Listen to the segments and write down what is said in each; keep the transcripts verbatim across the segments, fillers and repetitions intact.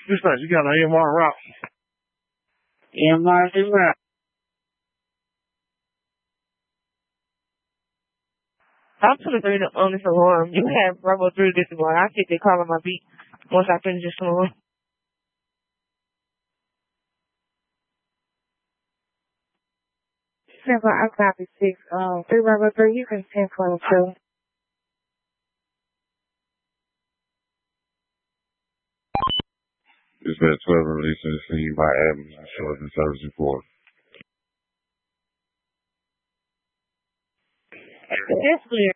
Dispatch, you got an A M R route. A M R route. I'm putting three on this alarm. You have Bravo three this alarm. I'll take the call on my beat once I finish this alarm. Simple, I copy six. Um, three Bravo three, you can ten twenty-two. Dispatch twelve release to the scene by Adams and shows and service report. It's clear.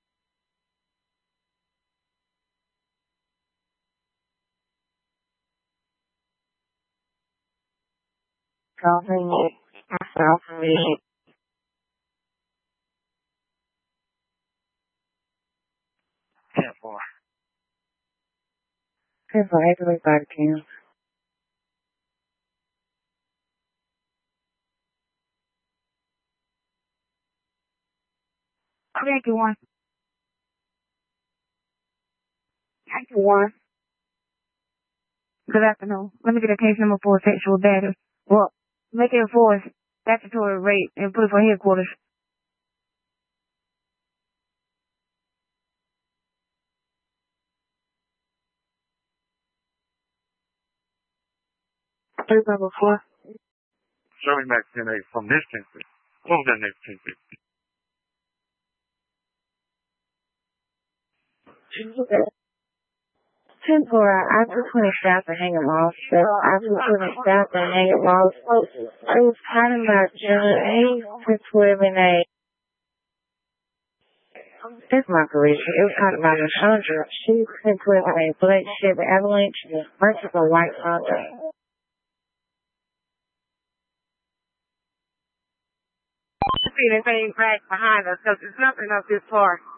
Calling you. Confirmation. ten four. ten four, activate body cam. Thank you, one. Thank you, one. Good afternoon. Let me get a case number for sexual battery. Well, make it for statutory rape and put it for headquarters. Three Bravo four. Show me back ten eight from this ten fifty. What was that next ten fifty? ten four, I just went to stop and hang them off. So I just went to stop and hang them off. So it was kind of my June eighth to twelve and eight. That's my career. It was kind of my Alexandra. She was ten twelve and eight. Black Chevy Avalanche. Merciful white Honda. See anything back behind us because there's nothing up this far.